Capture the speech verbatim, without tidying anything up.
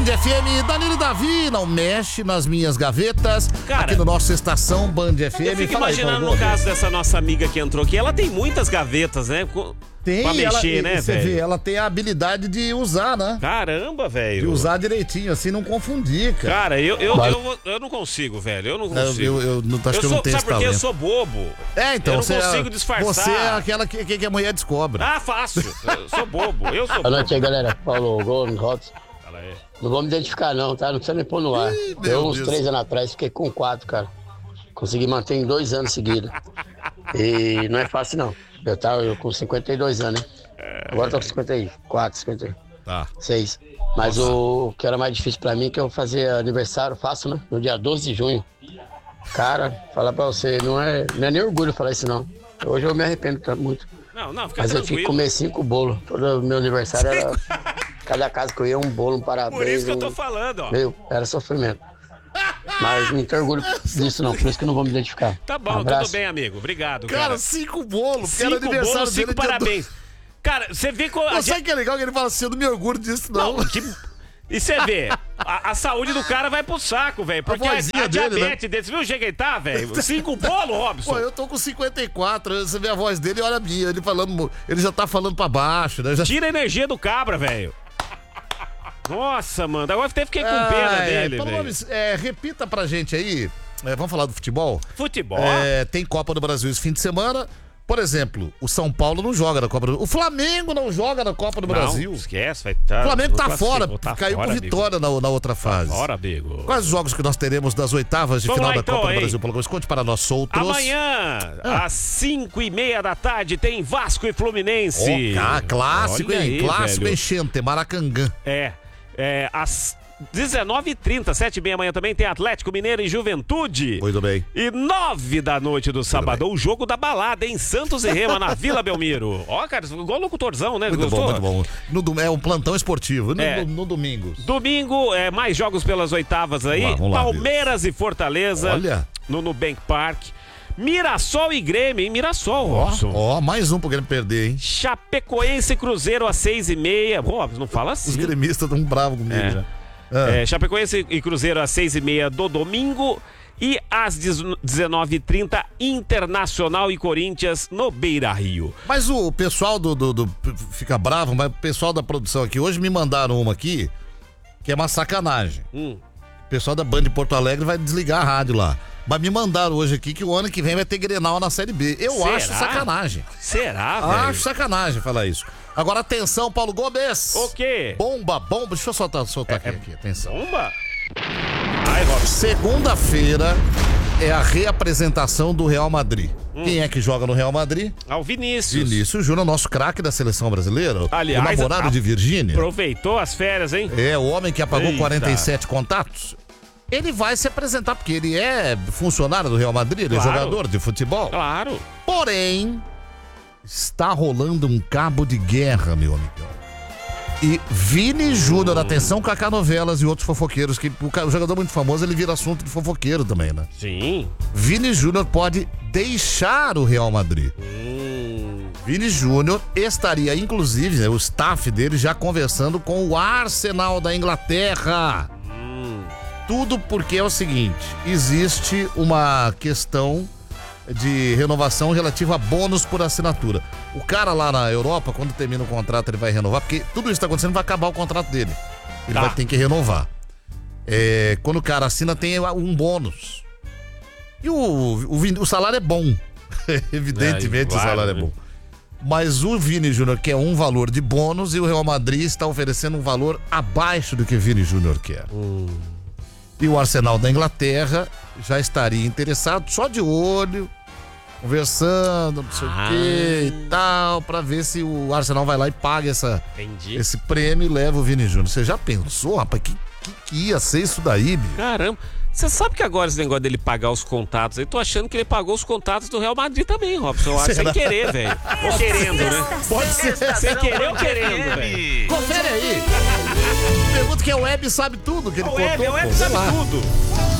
Band F M, Danilo e Davi, não mexe nas minhas gavetas. Cara, aqui no nosso Estação Band F M. Eu fico Fala imaginando aí, no caso dessa nossa amiga que entrou aqui, ela tem muitas gavetas, né? Tem, pra mexer, ela, né, você velho? vê, ela tem a habilidade de usar, né? Caramba, velho. De usar direitinho, assim, não confundir, cara. Cara, eu, eu, eu, eu não consigo, velho. Eu não consigo. Eu, eu, eu não, acho eu que eu sou, não tenho sabe esse por quê? talento. Eu sou bobo. É, então. Eu não você consigo é, disfarçar. Você é aquela que, que, que a mulher descobre. Ah, fácil. Eu sou bobo. Eu sou bobo. Boa noite aí, galera. Paulo Gomes, Rotos. Fala aí. Não vou me identificar não, tá? Não precisa nem pôr no ar. Ih, Eu, uns Deus. três anos atrás, fiquei com quatro, cara. Consegui manter em dois anos seguidos. E não é fácil, não. Eu tava eu com cinquenta e dois anos, né? Agora eu tô com cinquenta e quatro, cinquenta e seis. Tá. Mas o, o que era mais difícil pra mim é que eu fazia aniversário, faço, né? No dia doze de junho. Cara, falar pra você, não é, não é nem orgulho falar isso, não. Hoje eu me arrependo tá, muito. Não, não, fica Mas eu tranquilo. tinha que comer cinco bolos. Todo o meu aniversário era... Cada casa que eu ia, um bolo, um parabéns. Por isso que eu tô um... falando, ó. Meu, era sofrimento. Mas não tenho orgulho disso não, por isso que eu não vou me identificar. Tá bom, Abraço. tudo bem, amigo. Obrigado, cara. Cara, cinco bolos, porque era cinco aniversário bolos, cinco dele, dia parabéns. Cara, você vê como... do- Pô, sabe que é legal que ele fala assim, eu não me orgulho disso, não. Não, que... E você vê, a, a saúde do cara vai pro saco, velho. Porque a, vozinha a dele, diabetes dele, você viu o jeito que ele tá, velho? Cinco bolos, Robson. Pô, eu tô com cinquenta e quatro, você vê a voz dele e olha a minha, ele falando, ele já tá falando pra baixo, né? Já... Tira a energia do cabra, velho. Nossa, mano, agora até fiquei com pena Ai, ai, dele, Paulo velho. Gomes, é, repita pra gente aí, é, vamos falar do futebol? Futebol? É, tem Copa do Brasil esse fim de semana. Por exemplo, o São Paulo não joga na Copa do Brasil. O Flamengo não joga na Copa do Não, Brasil. esquece, vai tá, O Flamengo tá não fora, classificou, tá caiu fora, por amigo. vitória na, na outra fase. Fora, amigo. Quais os jogos que nós teremos das oitavas de Vamos final lá, da então, Copa do hein? Brasil? Paulo Gomes, conte para nós outros. Amanhã, Ah. às cinco e meia da tarde, tem Vasco e Fluminense. Oh, cá, clássico, Olha hein? aí, Clássico velho. enchente, Maracangã. É, é, às dezenove e trinta, sete e meia amanhã também tem Atlético Mineiro e Juventude. Muito bem. E nove da noite do sábado, o jogo da balada em Santos e Rema, na Vila Belmiro. Ó, cara, igual locutorzão, né? Muito Gostou? bom, muito bom. No, dom- é um plantão esportivo, no, É. no, no domingo. Domingo, é, mais jogos pelas oitavas aí. Vamos lá, vamos lá, Palmeiras e Fortaleza. Olha. No Nubank Park. Mirassol e Grêmio, hein? Mirassol, Robson. Ó, mais um pro Grêmio perder, hein? Chapecoense e Cruzeiro às seis e meia. Robson, não fala Os assim. gremistas estão bravos comigo É. já. Ah. É, Chapecoense e Cruzeiro às seis e meia do domingo. E às dezenove e trinta, Internacional e Corinthians no Beira Rio. Mas o pessoal do, do, do- Fica bravo, mas o pessoal da produção aqui, hoje me mandaram uma aqui, que é uma sacanagem. Hum. O pessoal da Band de Porto Alegre vai desligar a rádio lá. Mas me mandaram hoje aqui que o ano que vem vai ter Grenal na Série B. Eu Será? acho sacanagem. Será, velho? Acho sacanagem falar isso. Agora atenção, Paulo Gomes. O quê? Bomba, bomba. Deixa eu soltar, soltar aqui, É- aqui. Atenção. Bomba? Ai, Robson. Segunda-feira é a reapresentação do Real Madrid. Hum. Quem é que joga no Real Madrid? Ao Vinícius. Vinícius Júnior, nosso craque da seleção brasileira. Aliás, o namorado a- de Virgínia. Aproveitou as férias, hein? É, o homem que apagou Eita. quarenta e sete contatos. Ele vai se apresentar, porque ele é funcionário do Real Madrid, ele Claro. é jogador de futebol. Claro. Porém, está rolando um cabo de guerra, meu amigão. E Vini Júnior, atenção, Kaká Novelas e outros fofoqueiros, que o, ca- o jogador muito famoso, ele vira assunto de fofoqueiro também, né? Sim. Vini Júnior pode deixar o Real Madrid. Hum. Vini Júnior estaria, inclusive, né, o staff dele já conversando com o Arsenal da Inglaterra. Hum. Tudo porque é o seguinte, existe uma questão de renovação relativa a bônus por assinatura. O cara lá na Europa, quando termina o contrato, ele vai renovar, porque tudo isso está acontecendo, vai acabar o contrato dele. Ele Tá. vai ter que renovar. É, quando o cara assina, tem um bônus. E o, o, Vini- o salário é bom. Evidentemente É, o claro, salário é né? bom. Mas o Vini Júnior quer um valor de bônus e o Real Madrid está oferecendo um valor abaixo do que o Vini Júnior quer. Hum. E o Arsenal da Inglaterra já estaria interessado, só de olho, conversando, não sei Ah. o que e tal, pra ver se o Arsenal vai lá e paga essa, Entendi. esse prêmio e leva o Vini Júnior. Você já pensou, rapaz, que, que, que ia ser isso daí, bicho? Caramba. Você sabe que agora esse negócio dele pagar os contatos, eu tô achando que ele pagou os contatos do Real Madrid também, Robson. Eu acho sem querer, velho. Ou querendo, né? Pode ser. Sem querer ou querendo, velho. Confere aí. Pergunta que a Web sabe tudo que ele O contou. Web, o pô, Web sei sabe lá. tudo.